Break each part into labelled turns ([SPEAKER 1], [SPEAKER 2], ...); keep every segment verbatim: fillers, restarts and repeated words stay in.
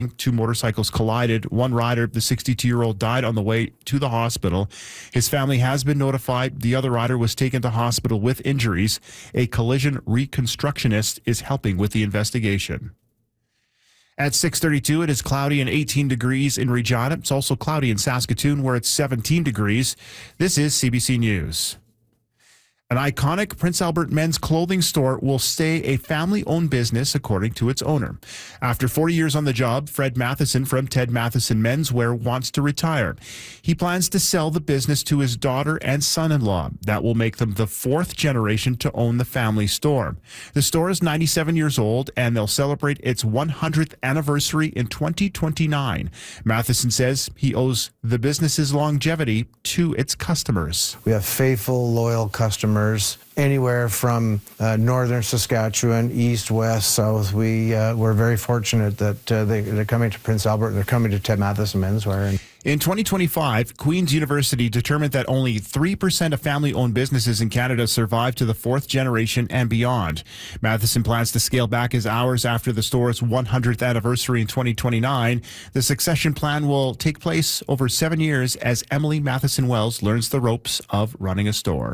[SPEAKER 1] Two motorcycles collided. One rider, the sixty-two-year-old, died on the way to the hospital. His family has been notified. The other rider was taken to hospital with injuries. A collision reconstructionist is helping with the investigation. At six thirty-two, it is cloudy and eighteen degrees in Regina. It's also cloudy in Saskatoon, where it's seventeen degrees. This is C B C News. An iconic Prince Albert men's clothing store will stay a family-owned business, according to its owner. After forty years on the job, Fred Matheson from Ted Matheson Menswear wants to retire. He plans to sell the business to his daughter and son-in-law. That will make them the fourth generation to own the family store. The store is ninety-seven years old, and they'll celebrate its one hundredth anniversary in twenty twenty-nine. Matheson says he owes the business's longevity to its customers.
[SPEAKER 2] We have faithful, loyal customers. Anywhere from uh, northern Saskatchewan, east, west, south. We, uh, we're very fortunate that uh, they, they're coming to Prince Albert. They're coming to Ted Matheson Menswear. And
[SPEAKER 1] in twenty twenty-five, Queen's University determined that only three percent of family-owned businesses in Canada survive to the fourth generation and beyond. Matheson plans to scale back his hours after the store's one hundredth anniversary in twenty twenty-nine. The succession plan will take place over seven years as Emily Matheson Wells learns the ropes of running a store.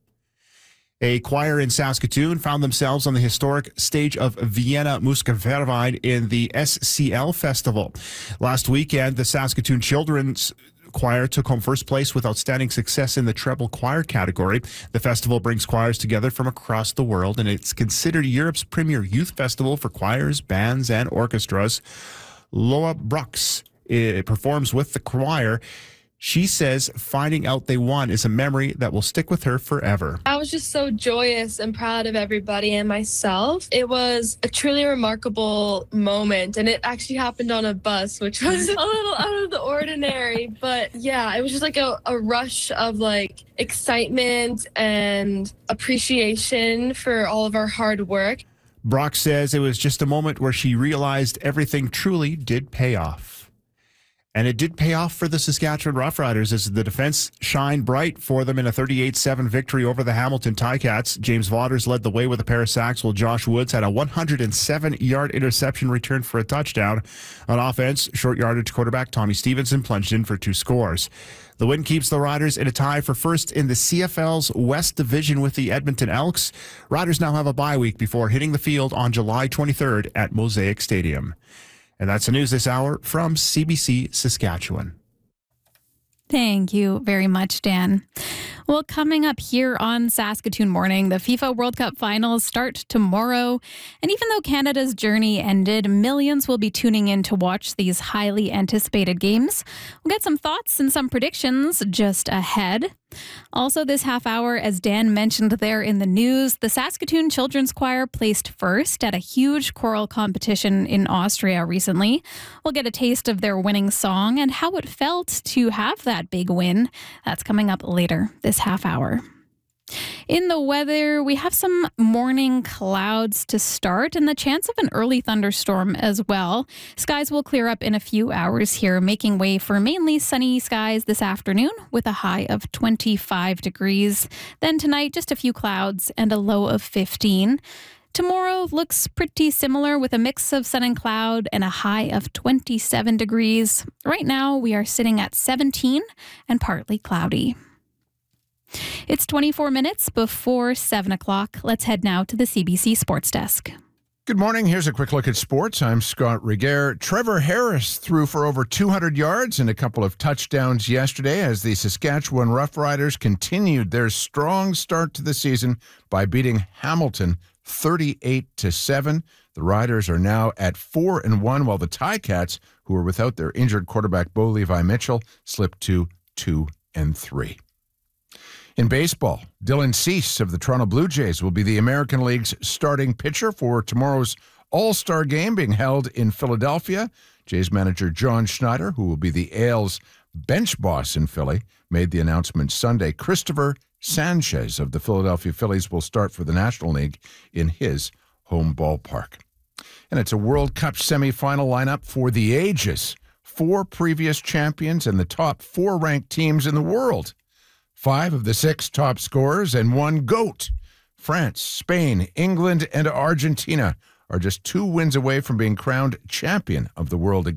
[SPEAKER 1] A choir in Saskatoon found themselves on the historic stage of Vienna Musikverein in the S C L Festival. Last weekend, the Saskatoon Children's Choir took home first place with outstanding success in the treble choir category. The festival brings choirs together from across the world, and it's considered Europe's premier youth festival for choirs, bands, and orchestras. Loa Brooks eh, performs with the choir. She says finding out they won is a memory that will stick with her forever.
[SPEAKER 3] I was just so joyous and proud of everybody and myself. It was a truly remarkable moment, and it actually happened on a bus, which was a little out of the ordinary. But yeah, it was just like a, a rush of like excitement and appreciation for all of our hard work.
[SPEAKER 1] Brock says it was just a moment where she realized everything truly did pay off. And it did pay off for the Saskatchewan Roughriders as the defense shined bright for them in a thirty-eight seven victory over the Hamilton Ticats. James Vaughters led the way with a pair of sacks, while Josh Woods had a one hundred seven yard interception return for a touchdown. On offense, short yardage quarterback Tommy Stevenson plunged in for two scores. The win keeps the Riders in a tie for first in the C F L's West Division with the Edmonton Elks. Riders now have a bye week before hitting the field on July twenty-third at Mosaic Stadium. And that's the news this hour from C B C Saskatchewan.
[SPEAKER 4] Thank you very much, Dan. Well, coming up here on Saskatoon Morning, the FIFA World Cup finals start tomorrow. And even though Canada's journey ended, millions will be tuning in to watch these highly anticipated games. We'll get some thoughts and some predictions just ahead. Also this half hour, as Dan mentioned there in the news, the Saskatoon Children's Choir placed first at a huge choral competition in Austria recently. We'll get a taste of their winning song and how it felt to have that big win. That's coming up later this half hour. In the weather, we have some morning clouds to start and the chance of an early thunderstorm as well. Skies will clear up in a few hours here, making way for mainly sunny skies this afternoon with a high of twenty-five degrees. Then tonight, just a few clouds and a low of fifteen. Tomorrow looks pretty similar with a mix of sun and cloud and a high of twenty-seven degrees. Right now, we are sitting at seventeen and partly cloudy. It's twenty-four minutes before seven o'clock. Let's head now to the C B C Sports Desk.
[SPEAKER 5] Good morning. Here's a quick look at sports. I'm Scott Regehr. Trevor Harris threw for over two hundred yards and a couple of touchdowns yesterday as the Saskatchewan Roughriders continued their strong start to the season by beating Hamilton thirty-eight to seven. The Riders are now at four and one, while the Ticats, who are without their injured quarterback Bo Levi Mitchell, slipped to two and three. In baseball, Dylan Cease of the Toronto Blue Jays will be the American League's starting pitcher for tomorrow's All-Star game being held in Philadelphia. Jays manager John Schneider, who will be the A L's bench boss in Philly, made the announcement Sunday. Christopher Sanchez of the Philadelphia Phillies will start for the National League in his home ballpark. And it's a World Cup semifinal lineup for the ages. Four previous champions and the top four ranked teams in the world. Five of the six top scorers and one GOAT. France, Spain, England, and Argentina are just two wins away from being crowned champion of the world again.